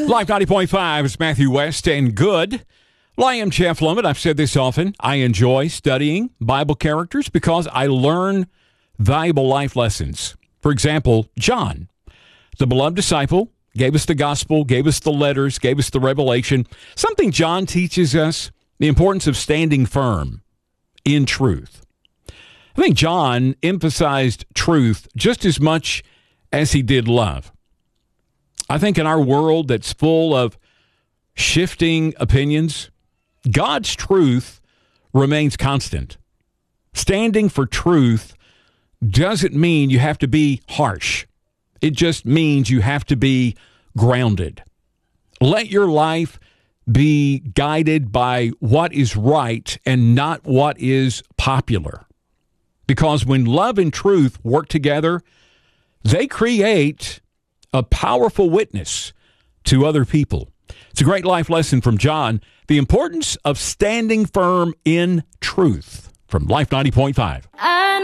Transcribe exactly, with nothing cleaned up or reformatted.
Life ninety point five is Matthew West and good. Well, I am Jeff Lumet. I've said this often. I enjoy studying Bible characters because I learn valuable life lessons. For example, John, the beloved disciple, gave us the gospel, gave us the letters, gave us the revelation. Something John teaches us, the importance of standing firm in truth. I think John emphasized truth just as much as he did love. I think in our world that's full of shifting opinions, God's truth remains constant. Standing for truth doesn't mean you have to be harsh. It just means you have to be grounded. Let your life be guided by what is right and not what is popular. Because when love and truth work together, they create a powerful witness to other people. It's a great life lesson from John, the importance of standing firm in truth from Life ninety point five. I